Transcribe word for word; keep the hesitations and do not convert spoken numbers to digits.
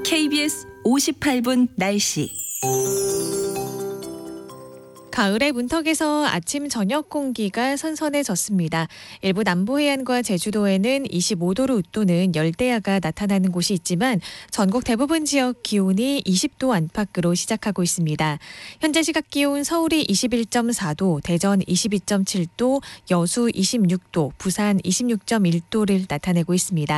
케이비에스 오십팔 분 날씨. 가을의 문턱에서 아침 저녁 공기가 선선해졌습니다. 일부 남부 해안과 제주도에는 이십오 도로 웃도는 열대야가 나타나는 곳이 있지만 전국 대부분 지역 기온이 이십 도 안팎으로 시작하고 있습니다. 현재 시각 기온 서울이 이십일 점 사 도, 대전 이십이 점 칠 도, 여수 이십육 도, 부산 이십육 점 일 도를 나타내고 있습니다.